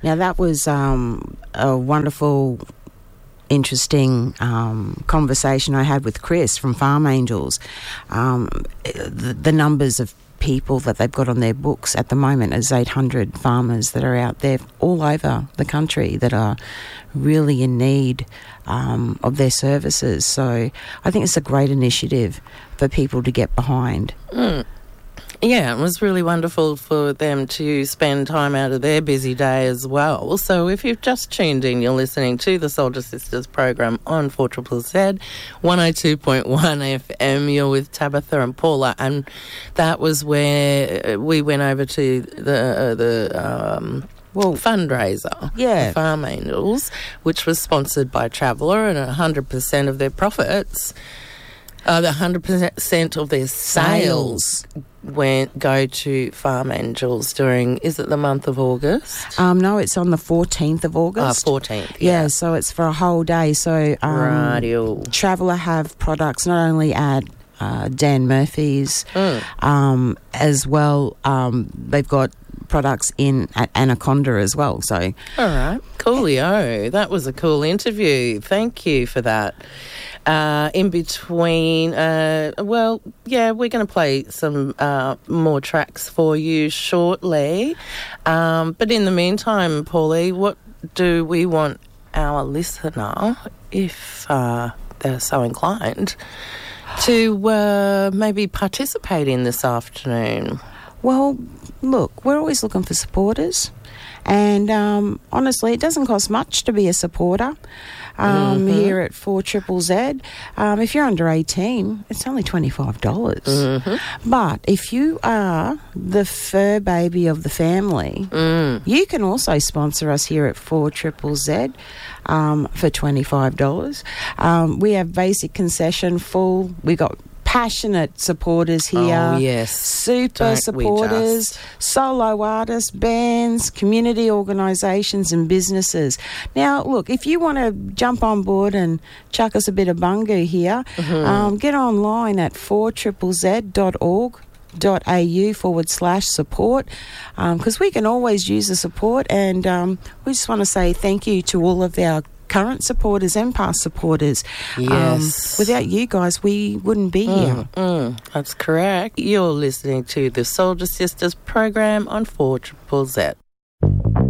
Now, that was a wonderful, interesting conversation I had with Chris from Farm Angels. The numbers of people that they've got on their books at the moment is 800 farmers that are out there all over the country that are really in need of their services. So I think it's a great initiative for people to get behind. Yeah, it was really wonderful for them to spend time out of their busy day as well. So if you've just tuned in, you're listening to the Soldier Sisters program on 4ZZZ, 102.1 FM. You're with Tabitha and Paula, and that was where we went over to the fundraiser, Yeah. the Farm Angels, which was sponsored by Traveller, and 100% of their profits, the 100% of their sales go to Farm Angels during, is it the month of August? No, it's on the 14th of August. 14th, Yeah, so it's for a whole day. So Radio. Traveller have products not only at Dan Murphy's, as well, they've got products at Anaconda as well. So, all right, coolio. That was a cool interview. Thank you for that. In between, we're going to play some more tracks for you shortly. But in the meantime, Paulie, what do we want our listener, if they're so inclined, to maybe participate in this afternoon? Well, look, we're always looking for supporters. And honestly, it doesn't cost much to be a supporter here at 4ZZZ. If you're under 18, it's only $25. But if you are the fur baby of the family, you can also sponsor us here at 4ZZZ for $25. We have basic concession, full. We got passionate supporters here. Oh, yes. Super supporters, solo artists, bands, community organisations and businesses. Now, look, if you want to jump on board and chuck us a bit of bungu here, get online at 4ZZZ.org.au/support, because we can always use the support, and we just want to say thank you to all of our current supporters and past supporters. Yes. Without you guys, we wouldn't be here. That's correct. You're listening to the Soldier Sisters program on 4ZZZ.